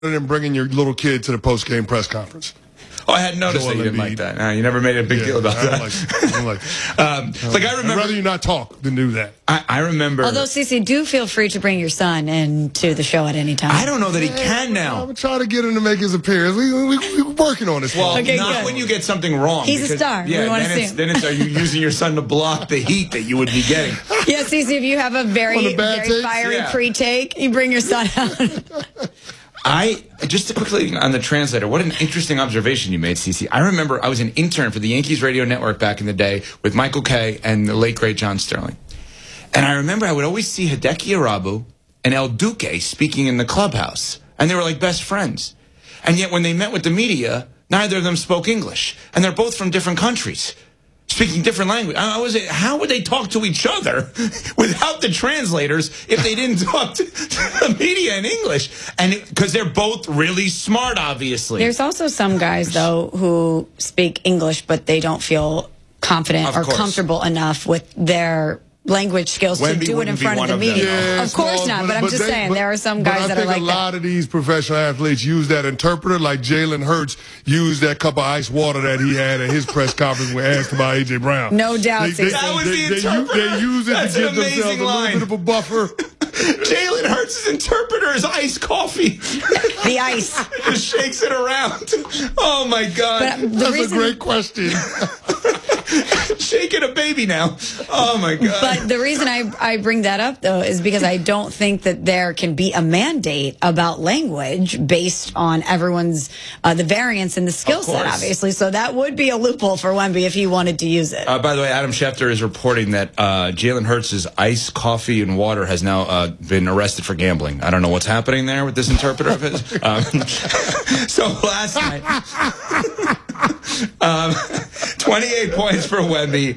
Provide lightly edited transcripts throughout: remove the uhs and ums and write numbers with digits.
than bringing your little kid to the post-game press conference. Oh, I hadn't noticed that you didn't like that. No, you never made a big deal about that. I don't like that. I remember. I'd rather you not talk than do that. I remember. Although, CeCe, do feel free to bring your son into the show at any time. I don't know that he can now. I'm trying to get him to make his appearance. We're working on this. Well, Okay, not good. when you get something wrong. He's a star. Yeah, We want to see him. then it's are you using your son to block the heat that you would be getting? Yeah, CeCe, if you have a very takes? fiery pre-take, you bring your son out. Just quickly on the translator, what an interesting observation you made, CeCe. I remember I was an intern for the Yankees radio network back in the day with Michael Kay and the late, great John Sterling. And I remember I would always see Hideki Arabu and El Duque speaking in the clubhouse. And they were like best friends. And yet when they met with the media, neither of them spoke English. And they're both from different countries, speaking different language. How would they talk to each other without the translators if they didn't talk to the media in English? And because they're both really smart, obviously. There's also some guys, though, who speak English, but they don't feel confident or comfortable enough with their language skills to do it in front of the media. Yeah, of course not, but I'm just saying there are some guys that are like that. I think a lot of these professional athletes use that interpreter, like Jalen Hurts used that cup of ice water that he had at his press conference when asked about A.J. Brown. No doubt. That was the interpreter. They use it to give themselves a little bit of a buffer. Jalen Hurts' interpreter is iced coffee. The ice. Just shakes it around. Oh, my God. That's a great question. Shaking a baby now. Oh, my God. But the reason I bring that up, though, is because I don't think that there can be a mandate about language based on everyone's, the variance in the skill set, obviously. So that would be a loophole for Wemby if he wanted to use it. By the way, Adam Schefter is reporting that Jalen Hurts' iced coffee and water has now been arrested for gambling. I don't know what's happening there with this interpreter of his. So last night, 28 points for Wemby.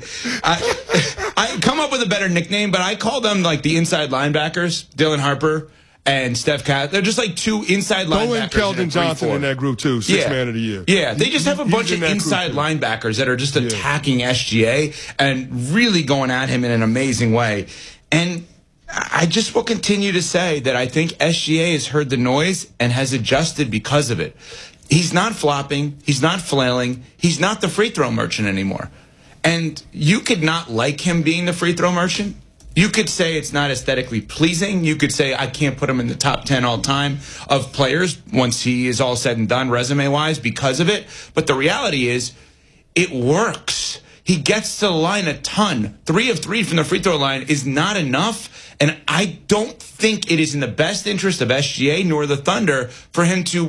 I come up with a better nickname, but I call them like the inside linebackers, Dylan Harper and Steph Cass. They're just like two inside linebackers. Keldon Johnson in that group, too. Sixth man of the year. Yeah, they just have a bunch of inside linebackers that are just attacking SGA and really going at him in an amazing way. And I just will continue to say that I think SGA has heard the noise and has adjusted because of it. He's not flopping. He's not flailing. He's not the free throw merchant anymore. And you could not like him being the free throw merchant. You could say it's not aesthetically pleasing. You could say I can't put him in the top 10 all time of players once he is all said and done resume-wise because of it. But the reality is it works. He gets to the line a ton. 3 of 3 from the free throw line is not enough. And I don't think it is in the best interest of SGA nor the Thunder for him to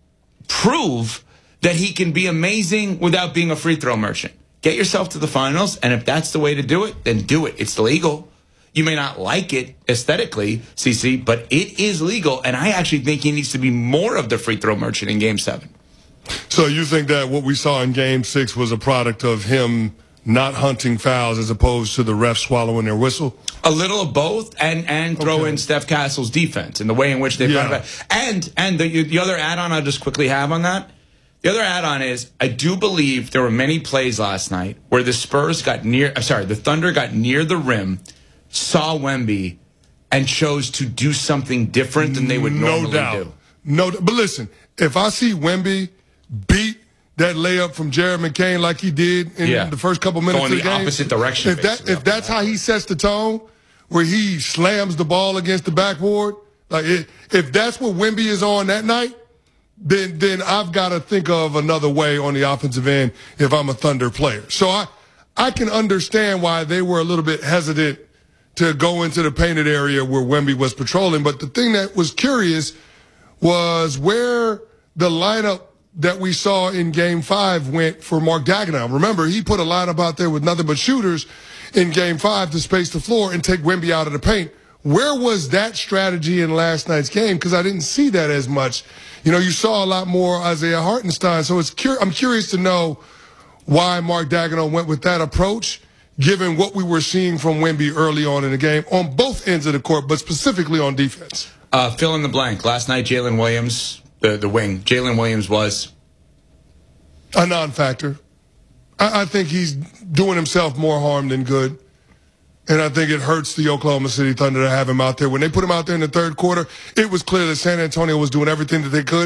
prove that he can be amazing without being a free throw merchant. Get yourself to the finals, and if that's the way to do it, then do it. It's legal. You may not like it aesthetically, CeCe, but it is legal, and I actually think he needs to be more of the free throw merchant in Game 7. So you think that what we saw in Game 6 was a product of him not hunting fouls as opposed to the refs swallowing their whistle? A little of both, and throw in Steph Castle's defense and the way in which they found it. And the other add-on I'll just quickly have on that, the other add-on is I do believe there were many plays last night where the the Thunder got near the rim, saw Wemby, and chose to do something different than they would normally do. No doubt. But listen, if I see Wemby beat that layup from Jared McCain like he did in the first couple minutes of the game. Going the opposite direction. If that's how he sets the tone, where he slams the ball against the backboard, like if that's what Wemby is on that night, then I've got to think of another way on the offensive end if I'm a Thunder player. So I can understand why they were a little bit hesitant to go into the painted area where Wemby was patrolling. But the thing that was curious was where the lineup that we saw in Game 5 went for Mark Dagenham. Remember, he put a lineup out there with nothing but shooters in Game 5 to space the floor and take Wemby out of the paint. Where was that strategy in last night's game? Because I didn't see that as much. You know, you saw a lot more Isaiah Hartenstein. So I'm curious to know why Mark Dagenham went with that approach, given what we were seeing from Wemby early on in the game on both ends of the court, but specifically on defense. Fill in the blank. Last night, Jalen Williams, the wing, Jalen Williams was a non-factor. I think he's doing himself more harm than good. And I think it hurts the Oklahoma City Thunder to have him out there. When they put him out there in the third quarter, it was clear that San Antonio was doing everything that they could.